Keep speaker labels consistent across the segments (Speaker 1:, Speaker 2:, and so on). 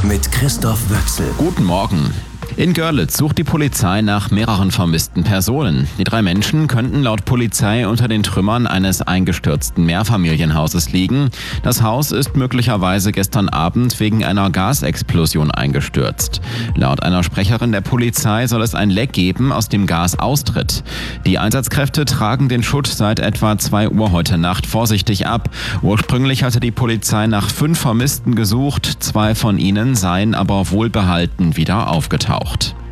Speaker 1: mit Christoph Wöchsel.
Speaker 2: Guten Morgen. In Görlitz sucht die Polizei nach mehreren vermissten Personen. Die 3 Menschen könnten laut Polizei unter den Trümmern eines eingestürzten Mehrfamilienhauses liegen. Das Haus ist möglicherweise gestern Abend wegen einer Gasexplosion eingestürzt. Laut einer Sprecherin der Polizei soll es ein Leck geben, aus dem Gas austritt. Die Einsatzkräfte tragen den Schutt seit etwa 2 Uhr heute Nacht vorsichtig ab. Ursprünglich hatte die Polizei nach 5 Vermissten gesucht. 2 von ihnen seien aber wohlbehalten wieder aufgetaucht.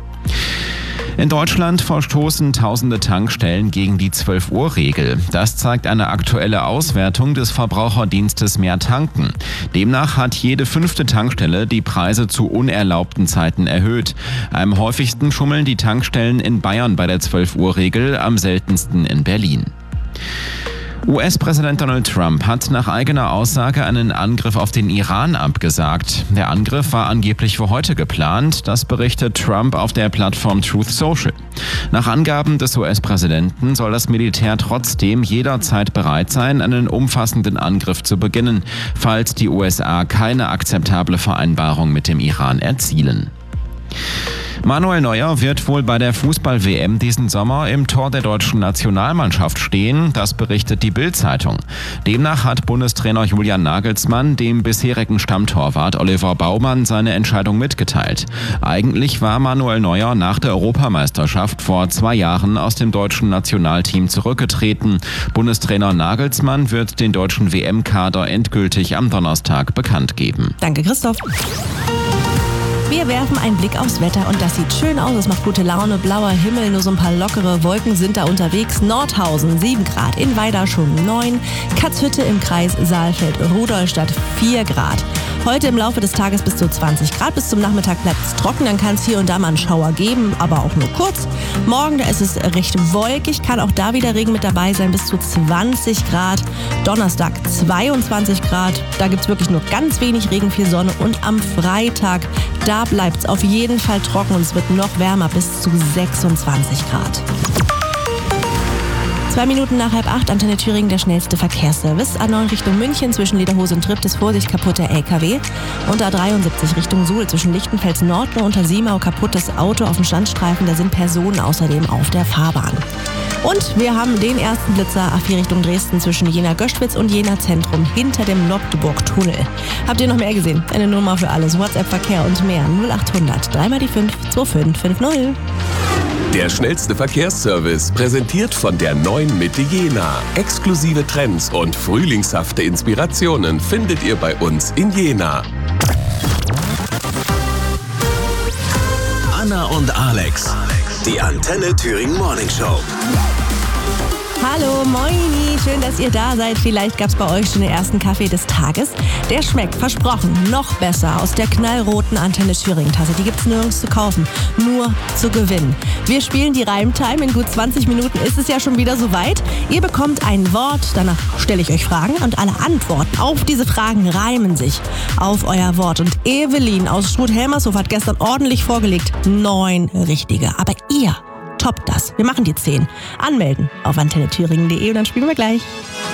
Speaker 2: In Deutschland verstoßen tausende Tankstellen gegen die 12-Uhr-Regel. Das zeigt eine aktuelle Auswertung des Verbraucherdienstes Mehr Tanken. Demnach hat jede 5. Tankstelle die Preise zu unerlaubten Zeiten erhöht. Am häufigsten schummeln die Tankstellen in Bayern bei der 12-Uhr-Regel, am seltensten in Berlin. US-Präsident Donald Trump hat nach eigener Aussage einen Angriff auf den Iran abgesagt. Der Angriff war angeblich für heute geplant, das berichtet Trump auf der Plattform Truth Social. Nach Angaben des US-Präsidenten soll das Militär trotzdem jederzeit bereit sein, einen umfassenden Angriff zu beginnen, falls die USA keine akzeptable Vereinbarung mit dem Iran erzielen. Manuel Neuer wird wohl bei der Fußball-WM diesen Sommer im Tor der deutschen Nationalmannschaft stehen, das berichtet die Bild-Zeitung. Demnach hat Bundestrainer Julian Nagelsmann dem bisherigen Stammtorwart Oliver Baumann seine Entscheidung mitgeteilt. Eigentlich war Manuel Neuer nach der Europameisterschaft vor 2 Jahren aus dem deutschen Nationalteam zurückgetreten. Bundestrainer Nagelsmann wird den deutschen WM-Kader endgültig am Donnerstag bekannt geben.
Speaker 3: Danke, Christoph. Wir werfen einen Blick aufs Wetter und das sieht schön aus. Es macht gute Laune, blauer Himmel, nur so ein paar lockere Wolken sind da unterwegs. Nordhausen 7 Grad, in Weida schon 9, Katzhütte im Kreis Saalfeld-Rudolstadt 4 Grad. Heute im Laufe des Tages bis zu 20 Grad, bis zum Nachmittag bleibt es trocken, dann kann es hier und da mal einen Schauer geben, aber auch nur kurz. Morgen, da ist es recht wolkig, kann auch da wieder Regen mit dabei sein, bis zu 20 Grad. Donnerstag 22 Grad, da gibt es wirklich nur ganz wenig Regen, viel Sonne und am Freitag, da bleibt es auf jeden Fall trocken und es wird noch wärmer, bis zu 26 Grad. 2 Minuten nach 7:30, Antenne Thüringen, der schnellste Verkehrsservice. A9 Richtung München, zwischen Lederhose und Tripp ist Vorsicht, kaputter LKW. Und A73 Richtung Suhl, zwischen Lichtenfels-Nord und Untersimau, kaputtes Auto auf dem Standstreifen. Da sind Personen außerdem auf der Fahrbahn. Und wir haben den ersten Blitzer A4 Richtung Dresden zwischen Jena-Göschwitz und Jena-Zentrum hinter dem Lobdeburg-Tunnel. Habt ihr noch mehr gesehen? Eine Nummer für alles, WhatsApp-Verkehr und mehr. 0800 3 mal die 5 2550.
Speaker 1: Der schnellste Verkehrsservice, präsentiert von der neuen Mitte Jena. Exklusive Trends und frühlingshafte Inspirationen findet ihr bei uns in Jena. Anna und Alex, die Antenne Thüringen Morning Show.
Speaker 3: Hallo, moini, schön, dass ihr da seid. Vielleicht gab es bei euch schon den ersten Kaffee des Tages. Der schmeckt, versprochen, noch besser aus der knallroten Antenne Thüringen-Tasse. Die gibt's nirgends zu kaufen, nur zu gewinnen. Wir spielen die Reimtime. In gut 20 Minuten ist es ja schon wieder soweit. Ihr bekommt ein Wort, danach stelle ich euch Fragen und alle Antworten auf diese Fragen reimen sich auf euer Wort. Und Evelyn aus Struth-Helmershof hat gestern ordentlich vorgelegt. 9 richtige. Aber ihr toppt das. Wir machen die 10. Anmelden auf antennethüringen.de und dann spielen wir gleich.